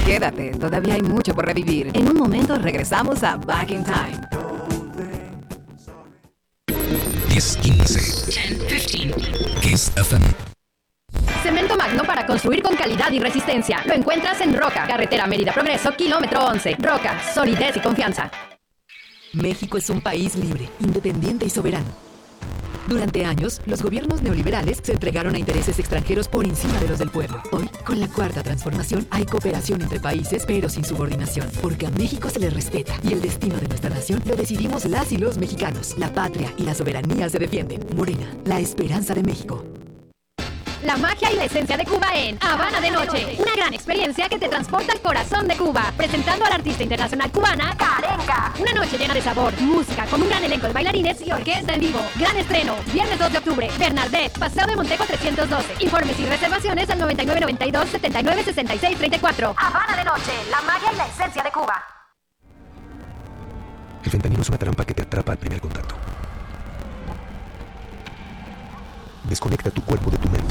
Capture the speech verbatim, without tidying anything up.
Quédate, todavía hay mucho por revivir. En un momento regresamos a Back in Time. diez quince. diez quince. Kiss F M. Cemento Magno para construir con calidad y resistencia. Lo encuentras en Roca, carretera Mérida Progreso, kilómetro once. Roca, solidez y confianza. México es un país libre, independiente y soberano. Durante años, los gobiernos neoliberales se entregaron a intereses extranjeros por encima de los del pueblo. Hoy, con la Cuarta Transformación, hay cooperación entre países, pero sin subordinación. Porque a México se le respeta y el destino de nuestra nación lo decidimos las y los mexicanos. La patria y la soberanía se defienden. Morena, la esperanza de México. La magia y la esencia de Cuba en Habana de Noche. Una gran experiencia que te transporta al corazón de Cuba. Presentando a la artista internacional cubana, Karenga. Una noche llena de sabor, música, con un gran elenco de bailarines y orquesta en vivo. Gran estreno, viernes dos de octubre, Bernardet, Paseo de Montejo trescientos doce. Informes y reservaciones al noventa y nueve noventa y dos setenta y nueve sesenta y seis treinta y cuatro. Habana de Noche, la magia y la esencia de Cuba. El fentanilo es una trampa que te atrapa al primer contacto. Desconecta tu cuerpo de tu mente.